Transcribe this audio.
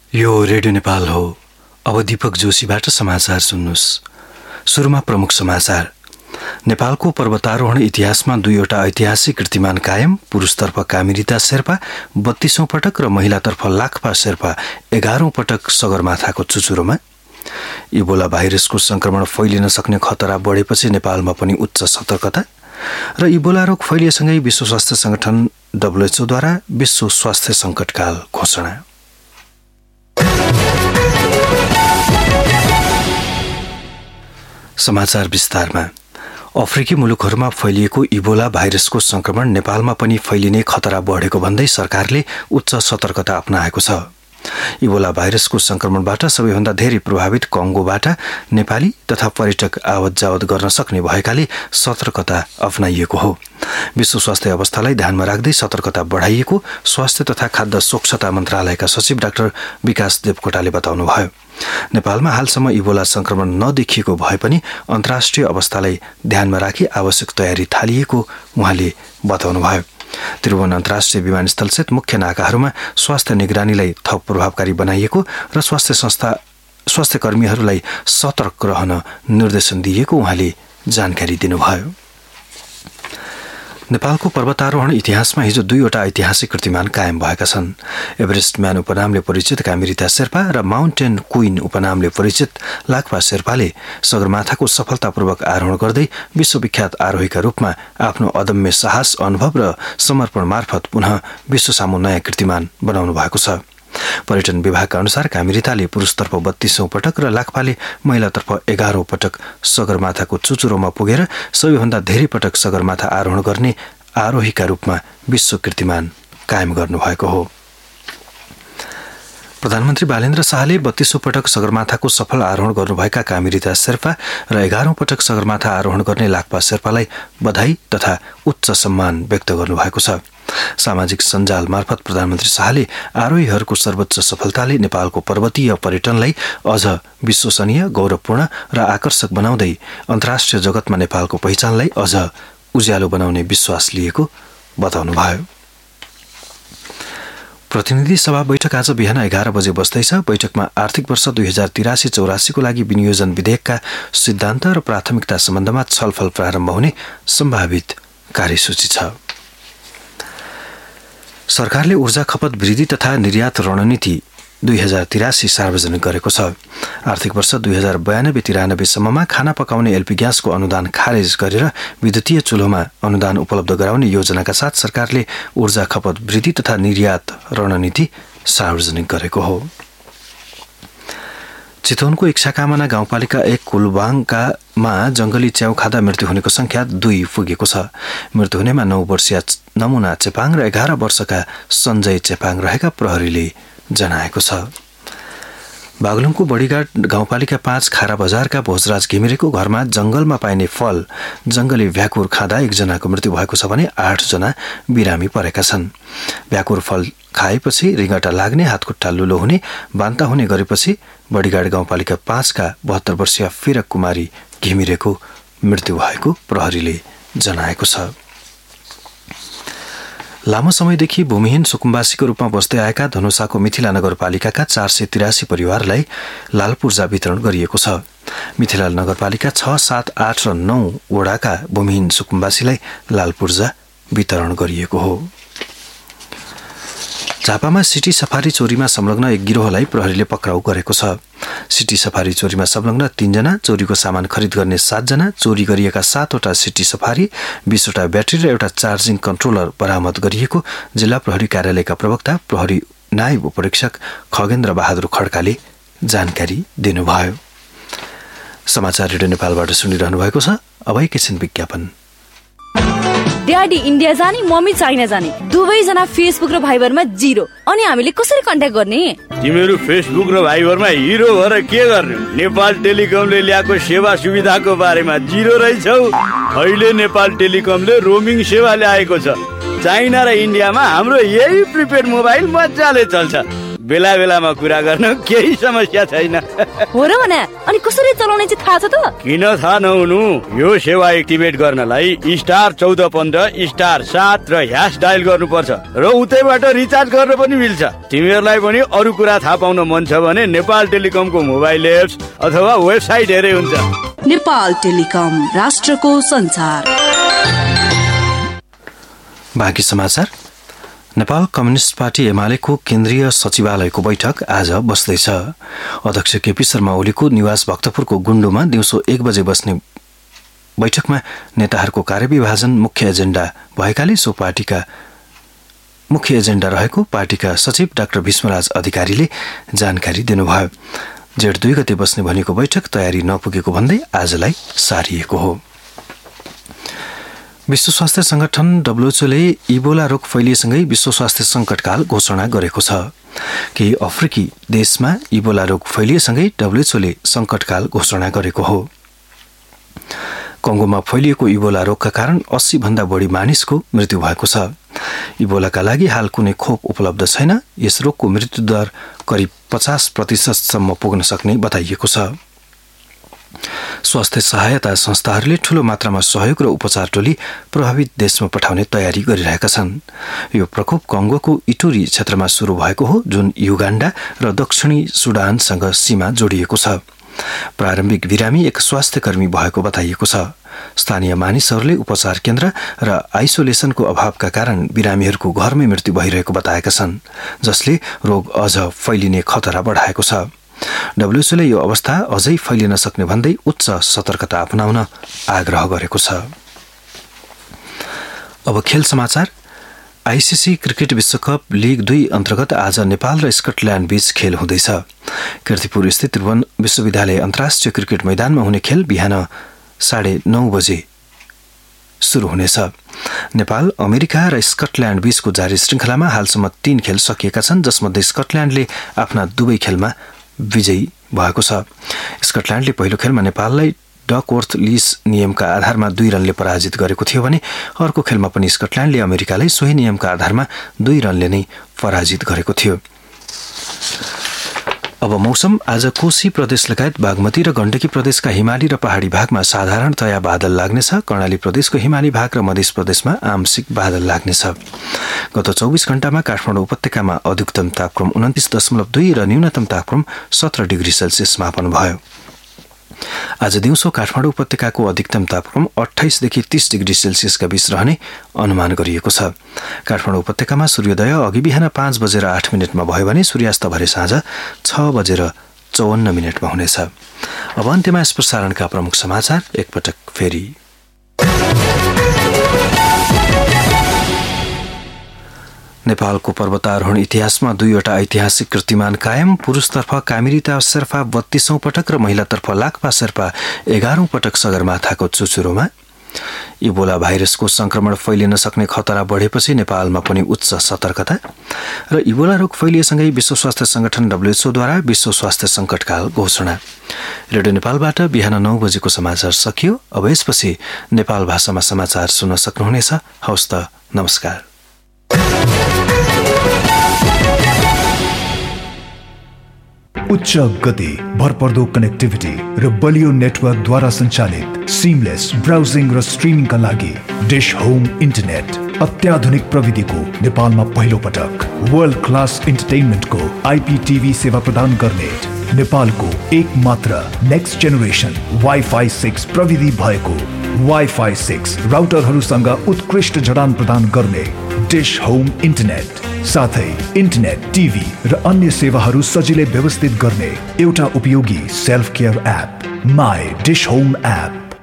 यो रेडियो नेपाल हो। अब दीपक जोशीबाट समाचार सुन्नुस्। सुरुमा प्रमुख समाचार। नेपालको पर्वतारोहण इतिहासमा 2वटा ऐतिहासिक कीर्तिमान कायम। पुरुषतर्फ कामिरिता शेर्पा 32औं पटक र महिलातर्फ लाक्पा शेर्पा 11औं पटक सगरमाथाको चुचुरोमा। इबोला भाइरसको संक्रमण फैलिन सक्ने खतरा बढेपछि नेपालमा पनि उच्च सतर्कता र इबोला रोग फैलिएसँगै विश्व स्वास्थ्य संगठन WHO द्वारा विश्व स्वास्थ्य संकटकाल घोषणा। समाचार विस्तारमा। अफ्रिकी मुलुकहरूमा फैलिएको इबोला भाइरसको संक्रमण नेपालमा पनि फैलिने खतरा बढेको भन्दै सरकारले उच्च सतर्कता अपनाएको छ। इबोला भाइरसको संक्रमणबाट सबैभन्दा धेरै प्रभावित कंगोबाट नेपाली तथा पर्यटक आवत जावत गर्न सक्ने भएकाले सतर्कता अपनाइएको हो। विश्व स्वास्थ्य अवस्थालाई ध्यानमा राख्दै सतर्कता बढाइएको स्वास्थ्य तथा खाद्य स्वच्छता मन्त्रालयका सचिव डाक्टर विकास देवकोटाले बताउनुभयो। नेपालमा हालसम्म इबोला संक्रमण नदेखिएको भए पनि अन्तर्राष्ट्रिय अवस्थालाई ध्यानमा राखी आवश्यक तयारी थालिएको उहाँले बताउनुभयो। त्रिभुवन अन्तर्राष्ट्रिय विमानस्थलसहित मुख्य नाकाहरूमा स्वास्थ्य निगरानीलाई थप प्रभावकारी बनाइएको र स्वास्थ्य कर्मीहरूलाई सतर्क रहन निर्देशन दिएको उहाँले जानकारी दिनुभयो। नेपालको पर्वतारोहण इतिहासमा हिजो 2वटा ऐतिहासिक कीर्तिमान कायम भएका छन्। एभरेस्ट म्यान उपनामले परिचित कामिरिता शेर्पा र माउन्टेन क्वीन उपनामले परिचित लाक्पा शेर्पाले सगरमाथाको सफलतापूर्वक आरोहण गर्दै विश्वविख्यात आरोहीका रूपमा आफ्नो अदम्य साहस, अनुभव र समर्पण मार्फत पुनः विश्वसामु नयाँ कीर्तिमान बनाउनु भएको छ। पर्यटन विभागका अनुसार कामिरिताले पुरुषतर्फ 32औं पटक र लाक्पाले महिलातर्फ 11औं पटक सगरमाथाको चुचुरोमा पुगेर सबैभन्दा धेरै पटक सगरमाथा आरोहण गर्ने आरोहीका रूपमा विश्व कीर्तिमान कायम गर्नुभएको हो। प्रधानमन्त्री बालेन्द्र शाहले 32औं पटक सगरमाथाको सफल आरोहण गर्नुभएका कामिरिता शेर्पा र 11औं पटक सगरमाथा आरोहण गर्ने लाक्पा शेर्पालाई बधाई तथा उच्च सम्मान व्यक्त गर्नुभएको छ। सामाजिक सञ्जाल मार्फत प्रधानमन्त्री शाहले आरोहीहरूको सर्वोच्च सफलताले नेपालको पर्वतीय पर्यटनलाई अझ विश्वसनीय, गौरवपूर्ण र आकर्षक बनाउँदै अन्तर्राष्ट्रिय जगतमा नेपालको पहिचानलाई अझ उज्यालो बनाउने विश्वास लिएको बताउनुभयो। प्रतिनिधि सभा बैठक आज बिहान 11 बजे बस्दैछ। बैठकमा आर्थिक वर्ष 2083-84 को लागि विनियोजन विधेयकका सिद्धान्त र प्राथमिकता सम्बन्धमा छलफल प्रारम्भ हुने सम्भावित कार्यसूची छ। सरकारले ऊर्जा खपत वृद्धि तथा निर्यात रणनीति 2083 सार्वजनिक गरेको छ। आर्थिक वर्ष 2092-93 सम्ममा खाना पकाउने एलपी ग्यासको अनुदान खारेज गरेर विद्युतीय चुल्होमा अनुदान उपलब्ध गराउने योजनाका साथ सरकारले ऊर्जा खपत वृद्धि तथा निर्यात रणनीति सार्वजनिक गरेको हो। चितवनको इच्छाकामना गाउँपालिका 1 कुलबाङकामा जंगली च्याउ खाँदा मृत्यु हुनेको संख्या 2 पुगेको छ। मृत्यु हुनेमा 9 वर्षीय नमुना चेपाङ र 11 वर्षका सञ्जय चेपाङ रहेका प्रहरीले जनाएको छ। बागलुङको बडीघाट गाउँपालिका 5 खारा बजारका भोजराज घिमिरेको घरमा जंगलमा पाइने फल जंगली भ्याकुर खाँदा 1 जनाको मृत्यु भएको छ भने 8 जना बिरामी परेका छन्। भ्याकुर फल खाएपछि रिङ्गटा लाग्ने, हातखुट्टा लुलो हुने, बान्ता हुने गरेपछि बडीघाट गाउँपालिका 5 का 72 वर्षीय फिरक कुमारी घिमिरेको मृत्यु भएको प्रहरीले जनाएको छ। लामो समयदेखि भूमिहीन सुकुम्बासीको रूपमा बस्दै आएका धनुषाको मिथिला नगरपालिकाका 483 परिवारलाई लाल पूर्जा वितरण गरिएको छ। मिथिला नगरपालिका 6, 7, 8 र 9 वडाका भूमिहीन सुकुम्बासीलाई लाल पूर्जा वितरण गरिएको हो। झापामा सिटी सफारी चोरीमा संलग्न एक गिरोहलाई प्रहरीले पक्राउ गरेको छ। सिटी सफारी चोरीमा संलग्न 3 जना, चोरीको सामान खरिद गर्ने 7 जना, चोरी गरिएका 7वटा सिटी सफारी, 20वटा ब्याट्री र एउटा चार्जिङ कन्ट्रोलर बरामद गरिएको जिल्ला प्रहरी कार्यालयका प्रवक्ता प्रहरी नायब उपरीक्षक खगेन्द्र बहादुर खड्काले जानकारी दिनुभयो। समाचार रेडियो नेपालबाट सुनिरहनु भएको छ। अब एकैछिन विज्ञापन। ड्याडी इन्डिया जाने, मम्मी चाइना जाने, दुवैजना फेसबुक र भाइबरमा 0। अनि हामीले कसरी कन्ट्याक्ट गर्ने? तिमीहरू फेसबुक र भाइबरमा हिरो भएर के गर्ने? नेपाल टेलिकमले ल्याएको सेवा सुविधाको बारेमा 0 रहेछौ। अहिले नेपाल टेलिकमले रोमिङ सेवा ल्याएको छ। चाइना र इन्डियामा हाम्रो यही प्रिपेड मोबाइल मजाले चल्छ। बेला बेलामा कुरा गर्न केही समस्या छैन। हो र भने अनि कसरी चलाउने चाहिँ थाहा छ त? किन थाहा नहुनु? यो सेवा एक्टिभेट गर्नलाई *1415*7 र # डायल गर्नुपर्छ र उतैबाट रिचार्ज गर्न पनि मिल्छ। तिमीहरूलाई पनि अरू कुरा थाहा पाउन मन छ भने नेपाल टेलिकमको मोबाइल एप्स अथवा वेबसाइट हेरे हुन्छ। नेपाल टेलिकम, राष्ट्रको संचार। बाँकी समाचार। नेपाल कम्युनिस्ट पार्टी एमालेको केन्द्रीय सचिवालयको बैठक आज बस्दैछ। अध्यक्ष केपी शर्मा ओलीको निवास भक्तपुरको गुण्डोमा दिउँसो 1 बजे बस्ने बैठकमा नेताहरूको कार्यविभाजन मुख्य एजेण्डा भएकाले सो पार्टीका मुख्य एजेण्डा रहेको पार्टीका सचिव डाक्टर भीष्मराज अधिकारीले जानकारी दिनुभयो। जेठ 2 गते बस्ने भनेको बैठक तयारी नपुगेको भन्दै आजलाई सारिएको हो। विश्व स्वास्थ्य संगठन WHO इबोला रोग फैलिएसँगै विश्व स्वास्थ्य संकटकाल घोषणा गरेको छ। केही अफ्रिकी देशमा इबोला रोग फैलिएसँगै WHO संकटकाल घोषणा गरेको हो। कङ्गोमा फैलिएको इबोला रोगका कारण 80 भन्दा बढी मानिसको मृत्यु भएको छ। इबोलाका लागि हाल कुनै खोप उपलब्ध छैन। यस रोगको मृत्युदर करिब 50% पुग्न सक्ने बताइएको छ। स्वास्थ्य सहायता संस्थाहरूले ठूलो मात्रामा सहयोग र उपचार टोली प्रभावित देशमा पठाउने तयारी गरिरहेका छन्। यो प्रकोप कङ्गोको इटोरी क्षेत्रमा सुरु भएको हो, जुन युगाण्डा र दक्षिणी सुडानसँग सीमा जोडिएको छ। प्रारम्भिक बिरामी एक स्वास्थ्यकर्मी भएको बताइएको छ। स्थानीय मानिसहरूले उपचार केन्द्र र आइसोलेसनको अभावका कारण बिरामीहरूको घरमै मृत्यु भइरहेको बताएका छन्, जसले रोग अझ फैलिने खतरा बढाएको छ। WHO यो अवस्था अझै फैलिन सक्ने भन्दै उच्च सतर्कता अपनाउन आग्रह गरेको छ। अब खेल समाचार। आईसीसी क्रिकेट विश्वकप लिग 2 अन्तर्गत आज नेपाल र स्कटल्याण्ड बीच खेल हुँदैछ। कीर्तिपुर स्थित त्रिभुवन विश्वविद्यालय अन्तर्राष्ट्रिय क्रिकेट मैदानमा हुने खेल बिहान 9:30 बजे सुरु हुनेछ। नेपाल, अमेरिका र स्कटल्याण्ड बीचको जारी श्रृङ्खलामा हालसम्म 3 खेल सकिएका छन्, जसमध्ये स्कटल्याण्डले आफ्ना 2 खेलमा विजयी भएको छ। स्कटल्याण्डले पहिलो खेलमा नेपाललाई डकवर्थ लिस नियमका आधारमा 2 रनले पराजित गरेको थियो भने अर्को खेलमा पनि स्कटल्याण्डले अमेरिकालाई सोही नियमका आधारमा 2 रनले नै पराजित गरेको थियो। अब मौसम। आज कोशी प्रदेश लगायत बागमती र गण्डकी प्रदेशका हिमाली र पहाडी भागमा साधारणतया बादल लाग्नेछ। कर्णाली प्रदेशको हिमाली भाग र मध्य प्रदेशमा आंशिक बादल लाग्नेछ। गत 24 घण्टामा काठमाडौँ उपत्यकामा अधिकतम तापक्रम 29.2 र न्यूनतम तापक्रम 17 डिग्री सेल्सियस मापन भयो। आज दिउँसो काठमाडौँ उपत्यकाको अधिकतम तापक्रम 28 देखि 30 डिग्री सेल्सियसका बीच रहने अनुमान गरिएको छ। काठमाडौँ उपत्यकामा सूर्योदय अघि बिहान 5:08 भयो भने सूर्यास्त भरे साँझ 6:54 हुनेछ। अब अन्त्यमा यस प्रसारणका प्रमुख समाचार एकपटक फेरि। नेपालको पर्वतारोहण इतिहासमा 2वटा ऐतिहासिक कीर्तिमान कायम। पुरुषतर्फ कामिरिता शेर्पा 32औं पटक र महिलातर्फ लाक्पा शेर्पा 11औं पटक सगरमाथाको चुचुरोमा। इबोला भाइरसको संक्रमण फैलिन सक्ने खतरा बढेपछि नेपालमा पनि उच्च सतर्कता र इबोला रोग फैलिएसँगै विश्व स्वास्थ्य संगठन WHOद्वारा विश्व स्वास्थ्य संकटकाल घोषणा। रेडियो नेपालबाट बिहान 9 बजेको समाचार सकियो। अब यसपछि नेपाल भाषामा समाचार सुन्न सक्नुहुनेछ। हवस् त, नमस्कार। उच्च गति, भरपर्दो कनेक्टिभिटी र बलियो नेटवर्कद्वारा सञ्चालित सिमलेस ब्राउजिङ र स्ट्रिमिङका लागि डिश होम इन्टरनेट अत्याधुनिक प्रविधिको नेपालमा पहिलो पटक वर्ल्ड क्लास इन्टरटेनमेन्टको IPTV सेवा प्रदान गर्ने नेपालको एक मात्र नेक्स्ट जेनेरेसन वाइफाई 6 प्रविधि भएको वाइफाई 6 राउटरहरूसँग उत्कृष्ट जडान प्रदान गर्ने डिश होम इन्टरनेट साथै इन्टरनेट, टिभी र अन्य सेवाहरू सजिलै व्यवस्थित गर्ने एउटा उपयोगी self care app my dish home app.